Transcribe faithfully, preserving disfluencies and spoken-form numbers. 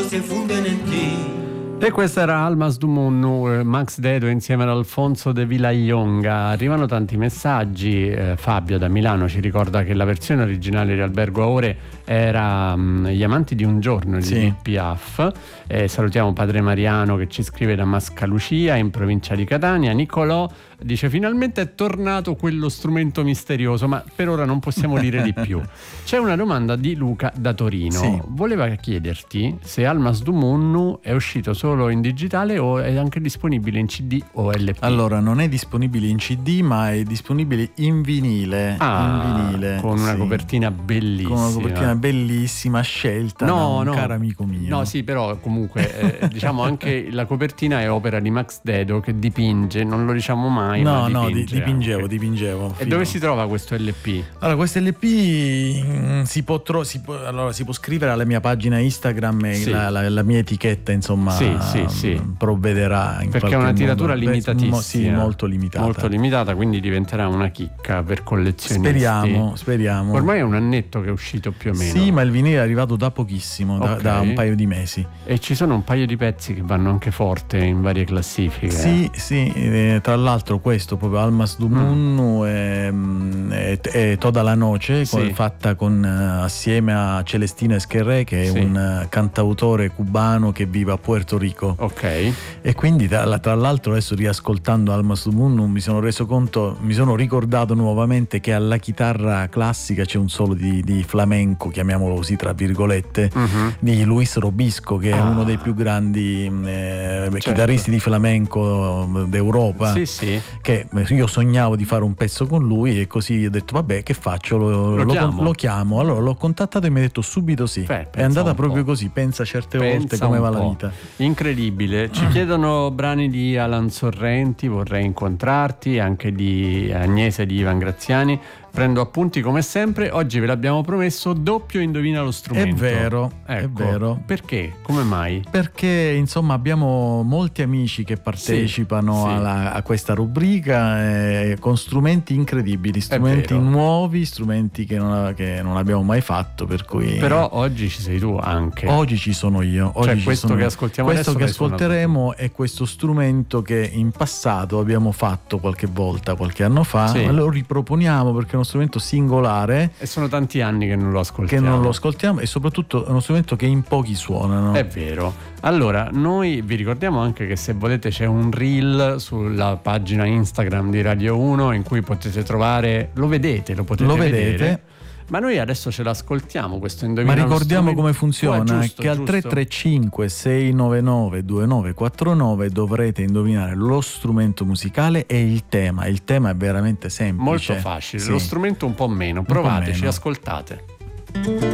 se funden en ti. E questa era Almas du Munnu, Max Dedo insieme ad Alfonso de Villayonga. Arrivano tanti messaggi. eh, Fabio da Milano ci ricorda che la versione originale di Albergo Aore era um, Gli amanti di un giorno di Sì. Piaf. Eh, salutiamo padre Mariano che ci scrive da Mascalucia in provincia di Catania. Nicolò dice: finalmente è tornato quello strumento misterioso, ma per ora non possiamo dire di più. C'è una domanda di Luca da Torino. Sì. Voleva chiederti se Almas du Munnu è uscito solo in digitale o è anche disponibile in C D o L P. Allora, non è disponibile in C D, ma è disponibile in vinile. Ah, in vinile, con una sì. copertina bellissima. Con una copertina bellissima scelta da No, un no. caro amico mio. No, sì, però comunque eh, diciamo anche la copertina è opera di Max Dedo che dipinge, non lo diciamo mai. No, ma no, dipinge di- dipingevo, anche. dipingevo. E fino- dove si trova questo L P? Allora, questo L P mm, si può, tro- si può, allora, si può scrivere alla mia pagina Instagram e Sì. la, la- la mia etichetta, insomma, Sì, sì, sì. mm, provvederà in Perché è qualche una tiratura modo. Beh, limitatissima. mo- sì, molto limitata. Molto limitata, quindi diventerà una chicca per collezionisti. Speriamo, speriamo. Ormai è un annetto che è uscito più o meno. Sì, ma il vinile è arrivato da pochissimo, da, Ok. da un paio di mesi. E ci sono un paio di pezzi che vanno anche forte in varie classifiche. Sì, sì, eh, tra l'altro questo proprio Almas du Munnu è, è, è Toda la Noce, Sì. con- fatta con, eh, assieme a Celestina Esquerré, che è Sì. un eh, cantautore cubano che vive a Puerto Rico. Ok. E quindi tra, tra l'altro adesso riascoltando Almas du Munnu mi sono reso conto, mi sono ricordato nuovamente che alla chitarra classica c'è un solo di, di flamenco, chiamiamolo così tra virgolette, Mhm. di Luis Robisco, che è Ah. uno dei più grandi eh, Certo. chitarristi di flamenco d'Europa. Sì, sì. Che io sognavo di fare un pezzo con lui e così ho detto vabbè, che faccio, lo, Lo lo- chiamo. lo chiamo. Allora l'ho contattato e mi ha detto subito sì. Beh, È pensa andata un proprio po'. così, pensa certe Pensa volte come un va la po'. vita. Incredibile. Ci chiedono brani di Alan Sorrenti, vorrei incontrarti, anche di Agnese di Ivan Graziani. Prendo appunti come sempre. Oggi ve l'abbiamo promesso, doppio indovina lo strumento. È vero, è Ecco. vero. Perché? Come mai? Perché insomma abbiamo molti amici che partecipano Sì, sì. alla- a questa rubrica eh, con strumenti incredibili, strumenti vero. nuovi, strumenti che non, che non abbiamo mai fatto, per cui Però oggi ci sei tu anche. oggi ci sono io. Oggi Cioè, ci questo sono che io. ascoltiamo questo adesso che l'hai suonato ascolteremo è questo strumento che in passato abbiamo fatto qualche volta, qualche anno fa, Sì. ma lo riproponiamo perché è uno strumento singolare E sono tanti anni che non lo che ascoltiamo. non lo ascoltiamo e soprattutto è uno strumento che in pochi suonano. È vero. Allora, noi vi ricordiamo anche che se volete c'è un reel sulla pagina Instagram di Radio uno in cui potete trovare, lo vedete, lo potete Lo vedere. vedete. Ma noi adesso ce l'ascoltiamo questo Ma indovina lo ricordiamo strumento. come funziona, Oh, giusto, che al giusto. tre tre cinque sei nove nove due nove quattro nove dovrete indovinare lo strumento musicale e il tema. Il tema è veramente semplice. Molto facile, Sì. lo strumento un po' meno. po' Provateci, meno. ascoltate.